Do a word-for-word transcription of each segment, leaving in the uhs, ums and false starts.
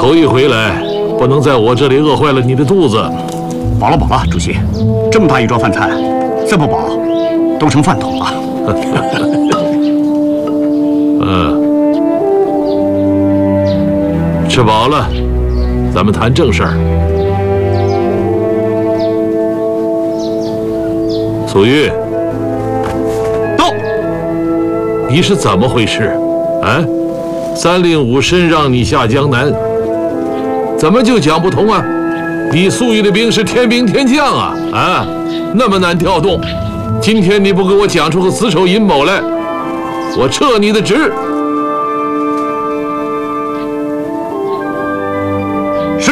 头一回来，不能在我这里饿坏了你的肚子。 饱了饱了，主席，这么大一桌饭菜，再不饱，都成饭桶了。 嗯，吃饱了，咱们谈正事儿。苏玉， 到。 你是怎么回事？啊？三令五申让你下江南，怎么就讲不通啊？你粟裕的兵是天兵天将啊，啊，那么难调动。今天你不给我讲出个子丑寅卯来，我撤你的职。 是。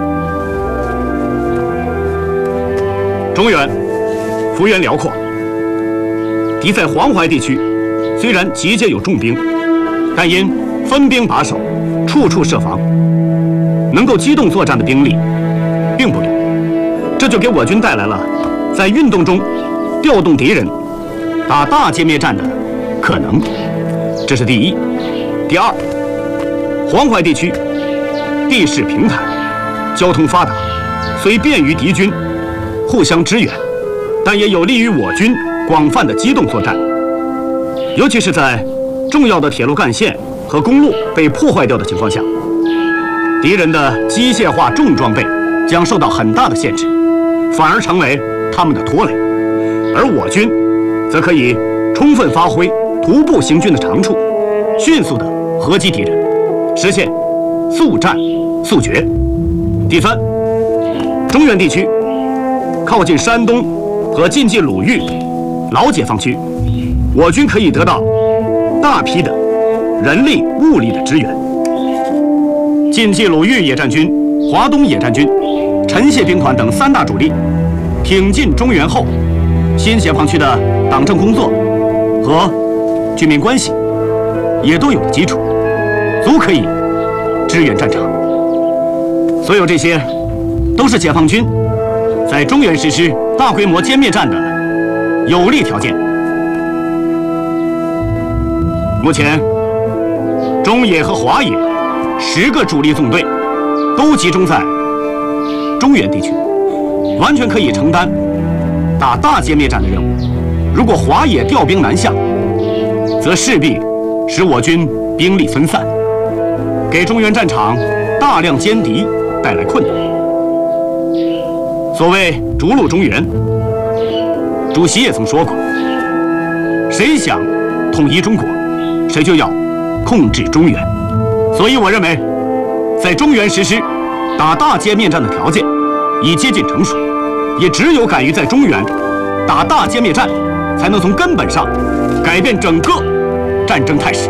中原幅员辽阔，敌在黄淮地区，虽然集结有重兵，但因分兵把守，处处设防，能够机动作战的兵力并不多，这就给我军带来了在运动中调动敌人打大歼灭战的可能。这是第一。第二，黄淮地区地势平坦，交通发达，虽便于敌军互相支援，但也有利于我军广泛的机动作战，尤其是在重要的铁路干线和公路被破坏掉的情况下，敌人的机械化重装备将受到很大的限制，反而成为他们的拖累，而我军则可以充分发挥徒步行军的长处，迅速地合击敌人，实现速战速决。第三，中原地区靠近山东和晋冀鲁豫老解放区，我军可以得到大批的人力物力的支援。晋冀鲁豫野战军、华东野战军、陈谢兵团等三大主力挺进中原后，新解放区的党政工作和居民关系也都有了基础，足可以支援战场。所有这些都是解放军在中原实施大规模歼灭战的有利条件。目前，中野和华野十个主力纵队都集中在中原地区，完全可以承担打大歼灭战的任务。如果华野调兵南下，则势必使我军兵力分散，给中原战场大量歼敌带来困难。所谓逐鹿中原，主席也曾说过，谁想统一中国，谁就要控制中原。所以我认为，在中原实施打大歼灭战的条件已接近成熟，也只有敢于在中原打大歼灭战，才能从根本上改变整个战争态势。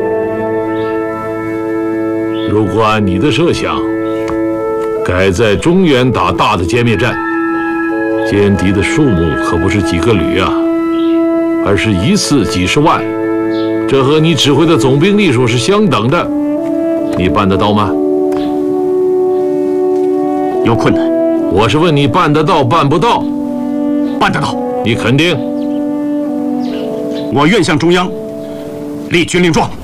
如果按你的设想，改在中原打大的歼灭战，歼敌的数目可不是几个旅啊，而是一次几十万，这和你指挥的总兵力数是相等的，你办得到吗？ 有困难。 我是问你办得到办不到？ 办得到。 你肯定？ 我愿向中央立军令状。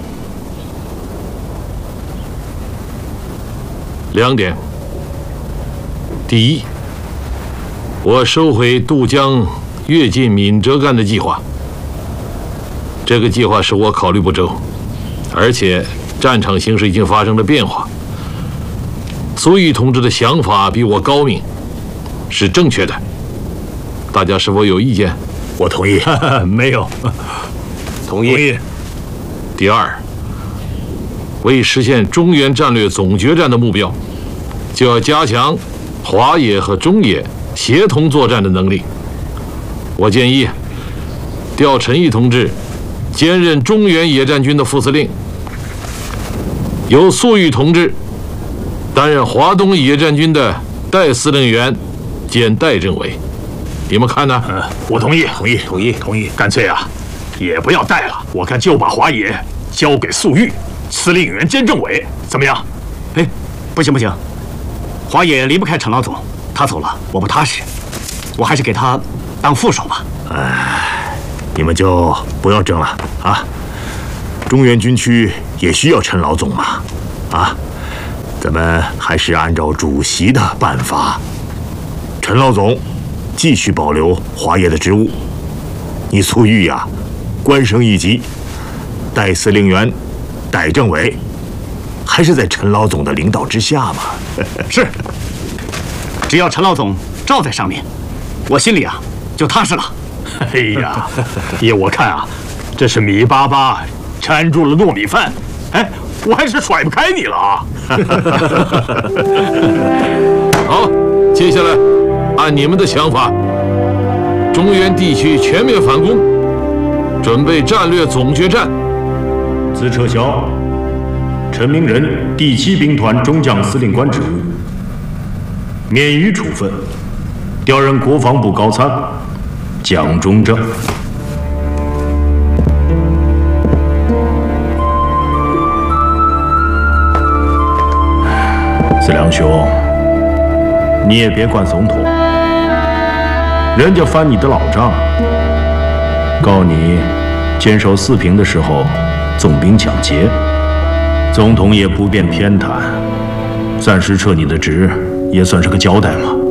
两点。第一，我收回渡江越进闽浙赣的计划。这个计划使我考虑不周，而且战场形势已经发生了变化。苏毅同志的想法比我高明，是正确的。大家是否有意见？ 我同意。 没有。 同意。同意。 第二，为实现中原战略总决战的目标，就要加强华野和中野协同作战的能力。我建议调陈毅同志兼任中原野战军的副司令，由粟裕同志担任华东野战军的代司令员兼代政委。你们看呢？ 嗯，我同意，同意，同意，同意。干脆啊，也不要带了，我看就把华野交给粟裕司令员兼政委，怎么样？ 哎，不行不行，华野离不开陈老总，他走了我不踏实，我还是给他当副手吧。 哎，你们就不要争了啊！中原军区也需要陈老总嘛，啊！ 咱们还是按照主席的办法，陈老总继续保留华爷的职务，你粟裕呀，官升一级，代司令员、代政委，还是在陈老总的领导之下嘛。 是，只要陈老总罩在上面，我心里啊就踏实了。 哎呀，依我看啊，这是米巴巴粘住了糯米饭，哎，我还是甩不开你了啊！ 好，接下来按你们的想法，中原地区全面反攻，准备战略总决战。 自撤销陈明仁第七兵团中将司令官职务，免予处分，调任国防部高参蒋中正。四良兄，你也别怪总统，人家翻你的老账，告你坚守四平的时候纵兵抢劫，总统也不便偏袒，暂时撤你的职，也算是个交代嘛。